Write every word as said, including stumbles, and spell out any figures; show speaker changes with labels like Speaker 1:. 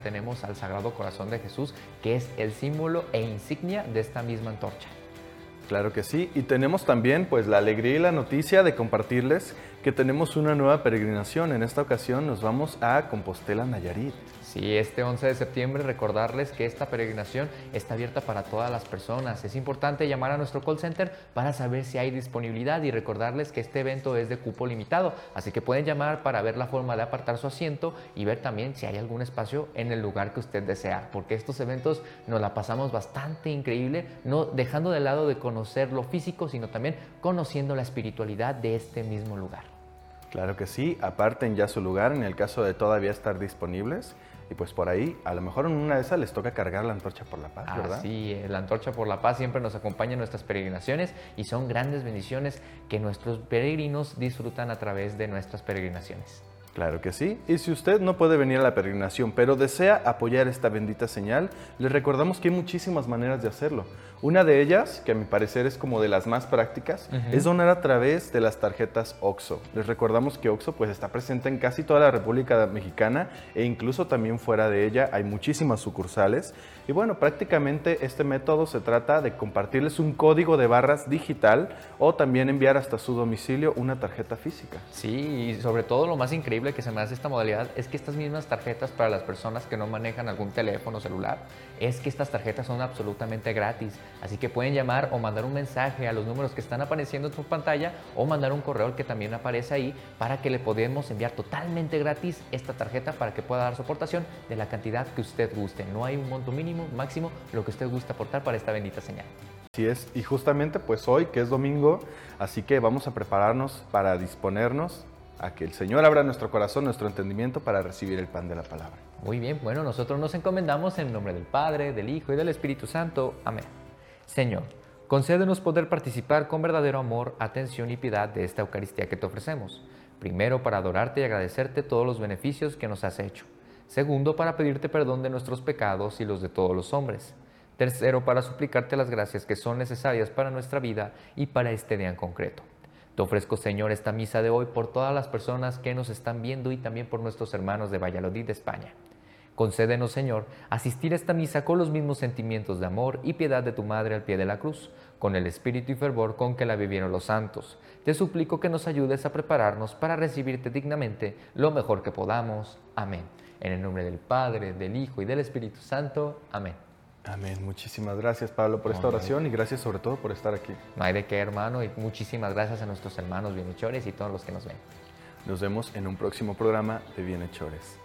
Speaker 1: tenemos al Sagrado Corazón de Jesús, que es el símbolo e insignia de esta misma antorcha.
Speaker 2: Claro que sí, y tenemos también pues la alegría y la noticia de compartirles que tenemos una nueva peregrinación. En esta ocasión nos vamos a Compostela, Nayarit.
Speaker 1: Sí, este once de septiembre recordarles que esta peregrinación está abierta para todas las personas. Es importante llamar a nuestro call center para saber si hay disponibilidad y recordarles que este evento es de cupo limitado, así que pueden llamar para ver la forma de apartar su asiento y ver también si hay algún espacio en el lugar que usted desea, porque estos eventos nos la pasamos bastante increíble, no dejando de lado de conocer lo físico, sino también conociendo la espiritualidad de este mismo lugar.
Speaker 2: Claro que sí, aparten ya su lugar en el caso de todavía estar disponibles. Y pues por ahí, a lo mejor en una de esas les toca cargar la antorcha por la paz, ¿verdad?
Speaker 1: Así es, la antorcha por la paz siempre nos acompaña en nuestras peregrinaciones y son grandes bendiciones que nuestros peregrinos disfrutan a través de nuestras peregrinaciones.
Speaker 2: Claro que sí, y si usted no puede venir a la peregrinación, pero desea apoyar esta bendita señal, les recordamos que hay muchísimas maneras de hacerlo. Una de ellas, que a mi parecer es como de las más prácticas, uh-huh. es donar a través de las tarjetas OXXO. Les recordamos que OXXO pues, está presente en casi toda la República Mexicana e incluso también fuera de ella hay muchísimas sucursales. Y bueno, prácticamente este método se trata de compartirles un código de barras digital o también enviar hasta su domicilio una tarjeta física.
Speaker 1: Sí, y sobre todo lo más increíble que se me hace esta modalidad es que estas mismas tarjetas para las personas que no manejan algún teléfono celular, es que estas tarjetas son absolutamente gratis. Así que pueden llamar o mandar un mensaje a los números que están apareciendo en su pantalla o mandar un correo que también aparece ahí para que le podamos enviar totalmente gratis esta tarjeta para que pueda dar su aportación de la cantidad que usted guste. No hay un monto mínimo, máximo, lo que usted guste aportar para esta bendita señal.
Speaker 2: Así es, y justamente pues hoy que es domingo, así que vamos a prepararnos para disponernos a que el Señor abra nuestro corazón, nuestro entendimiento para recibir el pan de la palabra.
Speaker 1: Muy bien, bueno, nosotros nos encomendamos en nombre del Padre, del Hijo y del Espíritu Santo. Amén. Señor, concédenos poder participar con verdadero amor, atención y piedad de esta Eucaristía que te ofrecemos. Primero, para adorarte y agradecerte todos los beneficios que nos has hecho. Segundo, para pedirte perdón de nuestros pecados y los de todos los hombres. Tercero, para suplicarte las gracias que son necesarias para nuestra vida y para este día en concreto. Te ofrezco, Señor, esta misa de hoy por todas las personas que nos están viendo y también por nuestros hermanos de Valladolid, de España. Concédenos, Señor, asistir a esta misa con los mismos sentimientos de amor y piedad de tu Madre al pie de la cruz, con el espíritu y fervor con que la vivieron los santos. Te suplico que nos ayudes a prepararnos para recibirte dignamente lo mejor que podamos. Amén. En el nombre del Padre, del Hijo y del Espíritu Santo. Amén.
Speaker 2: Amén. Muchísimas gracias, Pablo, por esta oración y gracias sobre todo por estar aquí.
Speaker 1: No hay de qué, hermano, y muchísimas gracias a nuestros hermanos bienhechores y todos los que nos ven.
Speaker 2: Nos vemos en un próximo programa de Bienhechores.